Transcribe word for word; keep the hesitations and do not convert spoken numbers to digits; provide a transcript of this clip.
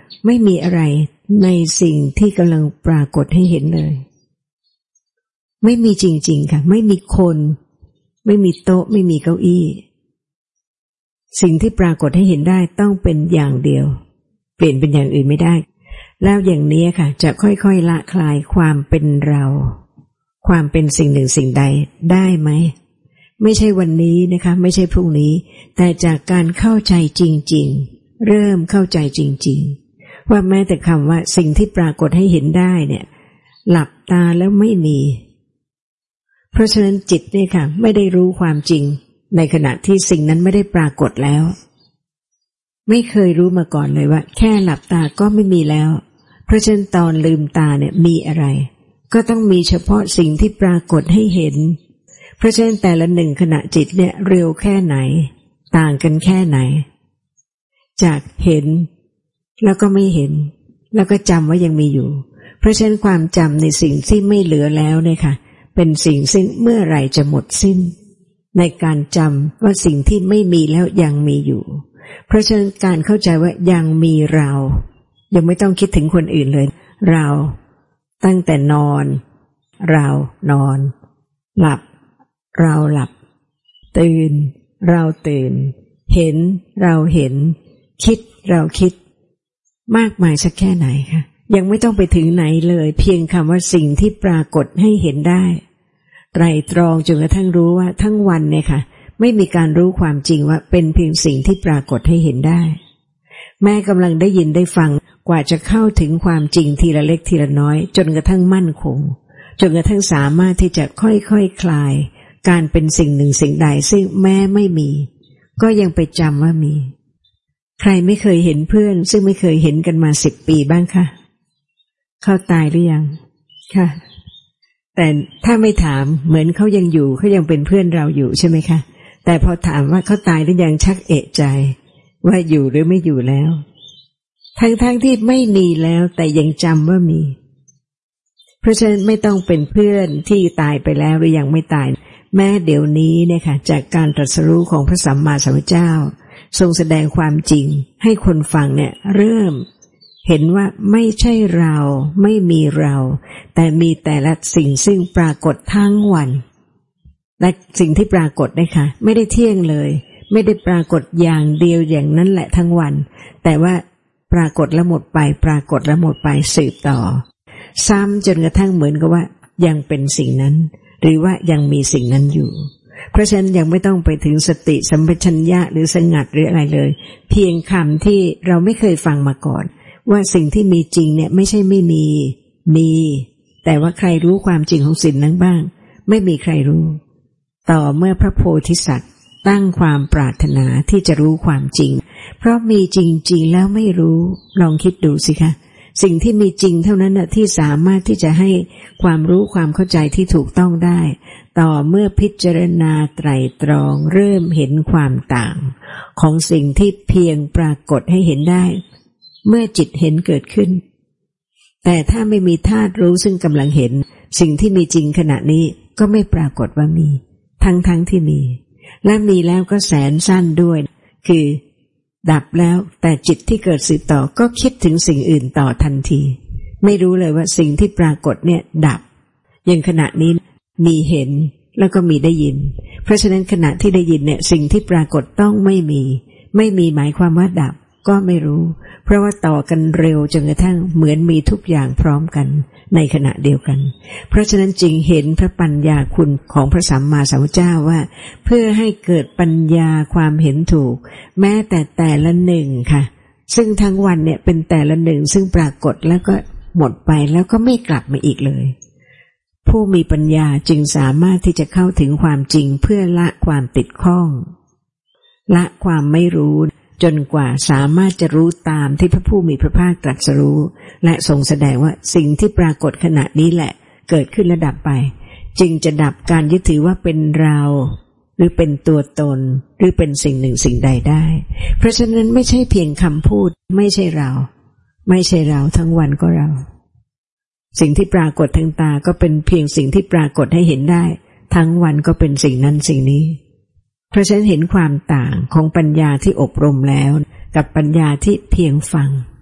ไม่มีอะไรในสิ่งที่กำลังปรากฏให้เห็นเลยไม่มีจริงๆค่ะไม่มีคนไม่มีโต๊ะไม่มีเก้าอี้สิ่งที่ปรากฏให้เห็นได้ต้องเป็นอย่างเดียวเปลี่ยนเป็นอย่างอื่นไม่ได้แล้วอย่างนี้ค่ะจะค่อยๆละคลายความเป็นเราความเป็นสิ่งหนึ่งสิ่งใดได้ไหมไม่ใช่วันนี้นะคะไม่ใช่พรุ่งนี้แต่จากการเข้าใจจริงๆเริ่มเข้าใจจริงๆว่าแม้แต่คำว่าสิ่งที่ปรากฏให้เห็นได้เนี่ยหลับตาแล้วไม่มีเพราะฉะนั้นจิตเนี่ยค่ะไม่ได้รู้ความจริงในขณะที่สิ่งนั้นไม่ได้ปรากฏแล้วไม่เคยรู้มาก่อนเลยว่าแค่หลับตาก็ไม่มีแล้วเพราะฉะนั้นตอนลืมตาเนี่ยมีอะไรก็ต้องมีเฉพาะสิ่งที่ปรากฏให้เห็นเพราะฉะนั้นแต่ละหนึ่งขณะจิตเนี่ยเร็วแค่ไหนต่างกันแค่ไหนจากเห็นแล้วก็ไม่เห็นแล้วก็จำว่ายังมีอยู่เพราะฉะนั้นความจำในสิ่งที่ไม่เหลือแล้วเนี่ยค่ะเป็นสิ่งซึ่งเมื่อไหร่จะหมดสิ้นในการจำว่าสิ่งที่ไม่มีแล้วยังมีอยู่เพราะฉะนั้นการเข้าใจว่ายังมีเรายังไม่ต้องคิดถึงคนอื่นเลยเราตั้งแต่นอนเรานอนหลับเราหลับตื่นเราตื่นเห็นเราเห็นคิดเราคิดมากมายสักแค่ไหนคะยังไม่ต้องไปถึงไหนเลยเพียงคำว่าสิ่งที่ปรากฏให้เห็นได้ไตรตรองจนกระทั่งรู้ว่าทั้งวันเนี่ยค่ะไม่มีการรู้ความจริงว่าเป็นเพียงสิ่งที่ปรากฏให้เห็นได้แม่กำลังได้ยินได้ฟังกว่าจะเข้าถึงความจริงทีละเล็กทีละน้อยจนกระทั่งมั่นคงจนกระทั่งสามารถที่จะค่อยๆ ค, คลายการเป็นสิ่งหนึ่งสิ่งใดซึ่งแม้ไม่มีก็ยังไปจำว่ามีใครไม่เคยเห็นเพื่อนซึ่งไม่เคยเห็นกันมาสิบปีบ้างคะเขาตายหรือยังค่ะแต่ถ้าไม่ถามเหมือนเขายังอยู่เขายังเป็นเพื่อนเราอยู่ใช่ไหมคะแต่พอถามว่าเขาตายหรือยังชักเอะใจว่าอยู่หรือไม่อยู่แล้วทั้งๆ ท, ที่ไม่มีแล้วแต่ยังจำว่ามีเพราะฉะนั้นไม่ต้องเป็นเพื่อนที่ตายไปแล้วหรือยังไม่ตายแม้เดี๋ยวนี้เนี่ยค่ะจากการตรัสรู้ของพระสัมมาสัมพุทธเจ้าทรงแสดงความจริงให้คนฟังเนี่ยเริ่มเห็นว่าไม่ใช่เราไม่มีเราแต่มีแต่ละสิ่งซึ่งปรากฏทั้งวันและสิ่งที่ปรากฏนะคะไม่ได้เที่ยงเลยไม่ได้ปรากฏอย่างเดียวอย่างนั้นแหละทั้งวันแต่ว่าปรากฏแล้วหมดไปปรากฏแล้วหมดไปสืบต่อซ้ำจนกระทั่งเหมือนกับว่ายังเป็นสิ่งนั้นหรือว่ายังมีสิ่งนั้นอยู่เพราะฉะนั้นยังไม่ต้องไปถึงสติสัมปชัญญะหรือสงัดหรืออะไรเลยเพียงคำที่เราไม่เคยฟังมาก่อนว่าสิ่งที่มีจริงเนี่ยไม่ใช่ไม่มีมีแต่ว่าใครรู้ความจริงของสิ่งนั้นบ้างไม่มีใครรู้ต่อเมื่อพระโพธิสัตว์ตั้งความปรารถนาที่จะรู้ความจริงเพราะมีจริงๆแล้วไม่รู้ลองคิดดูสิคะสิ่งที่มีจริงเท่านั้นน่ะที่สามารถที่จะให้ความรู้ความเข้าใจที่ถูกต้องได้ต่อเมื่อพิจารณาไตร่ตรองเริ่มเห็นความต่างของสิ่งที่เพียงปรากฏให้เห็นได้เมื่อจิตเห็นเกิดขึ้นแต่ถ้าไม่มีธาตุรู้ซึ่งกำลังเห็นสิ่งที่มีจริงขณะนี้ก็ไม่ปรากฏว่ามีทั้งๆ ท, ที่มีและมีแล้วก็แสนสั้นด้วยคือดับแล้วแต่จิตที่เกิดสืบต่อก็คิดถึงสิ่งอื่นต่อทันทีไม่รู้เลยว่าสิ่งที่ปรากฏเนี่ยดับอย่างขณะนี้มีเห็นแล้วก็มีได้ยินเพราะฉะนั้นขณะที่ได้ยินเนี่ยสิ่งที่ปรากฏต้องไม่มีไม่มีหมายความว่าดับก็ไม่รู้เพราะว่าต่อกันเร็วจนกระทั่งเหมือนมีทุกอย่างพร้อมกันในขณะเดียวกันเพราะฉะนั้นจึงเห็นพระปัญญาคุณของพระสัมมาสัมพุทธเจ้าว่าเพื่อให้เกิดปัญญาความเห็นถูกแม้แต่แต่ละหนึ่งค่ะซึ่งทั้งวันเนี่ยเป็นแต่ละหนึ่งซึ่งปรากฏแล้วก็หมดไปแล้วก็ไม่กลับมาอีกเลยผู้มีปัญญาจึงสามารถที่จะเข้าถึงความจริงเพื่อละความติดข้องละความไม่รู้จนกว่าสามารถจะรู้ตามที่พระผู้มีพระภาคตรัสรู้และทรงแสดงว่าสิ่งที่ปรากฏขณะนี้แหละเกิดขึ้นและดับไปจึงจะดับการยึดถือว่าเป็นเราหรือเป็นตัวตนหรือเป็นสิ่งหนึ่งสิ่งใดได้เพราะฉะนั้นไม่ใช่เพียงคำพูดไม่ใช่เราไม่ใช่เราทั้งวันก็เราสิ่งที่ปรากฏทางตาก็เป็นเพียงสิ่งที่ปรากฏให้เห็นได้ทั้งวันก็เป็นสิ่งนั้นสิ่งนี้เพราะฉะนั้นเห็นความต่างของปัญญาที่อบรมแล้วกับปัญญาที่เพียงฟัง